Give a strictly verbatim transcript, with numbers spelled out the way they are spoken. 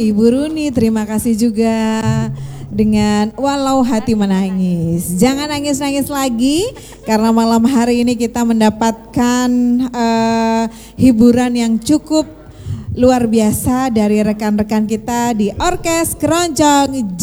Ibu Runi, terima kasih juga dengan Walau Hati Menangis. Jangan nangis-nangis lagi karena malam hari ini kita mendapatkan uh, hiburan yang cukup luar biasa dari rekan-rekan kita di Orkes Keroncong